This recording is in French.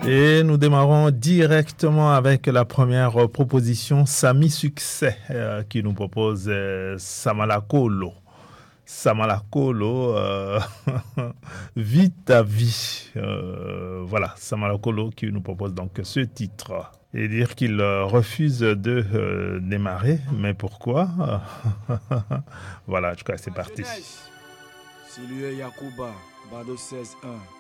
Et nous démarrons directement avec la première proposition, Sami Succès, qui nous propose Samalakolo. Samalakolo, Vie ta vie. Voilà, Samalakolo qui nous propose donc ce titre. Et dire qu'il refuse de démarrer, mais pourquoi? Voilà, en tout cas, c'est parti. Silue Yakuba, Bado 16-1.